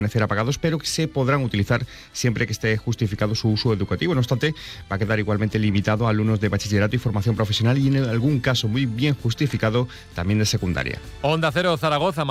permanecer apagados, pero que se podrán utilizar siempre que esté justificado su uso educativo. No obstante, va a quedar igualmente limitado a alumnos de bachillerato y formación profesional y en algún caso muy bien justificado también de secundaria. Onda Cero Zaragoza.